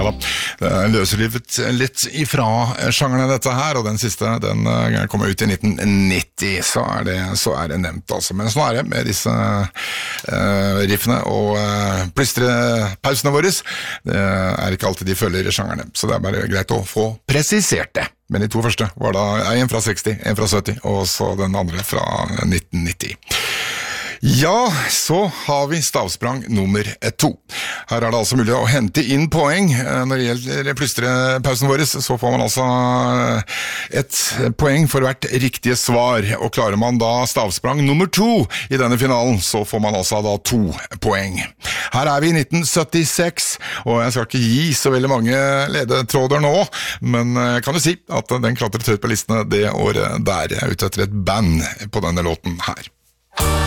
Ja da, løsrivet litt ifra sjangerne dette her, og den siste, den kom ut i 1990, så er det nevnt altså. Men sånn er det med disse riffene og plystrpausene våre. Det er ikke alltid de følger sjangerne, så det er bare greit å få presisert det. Men de to første var da en fra 60, en fra 70, og så den andre fra 1990. Ja, så har vi stavsprang nummer 2. Her er det altså mulig å hente inn poeng. Når det gjelder plystrepausen vår, så får man altså et poeng for hvert riktige svar. Og klarer man da stavsprang nummer 2 i denne finalen, så får man altså da 2 poeng. Her er vi i 1976, og jeg skal ikke gi så veldig mange ledetråder nå, men kan du si at den klatret høyt på listene det året der, ute etter et band på denne låten her.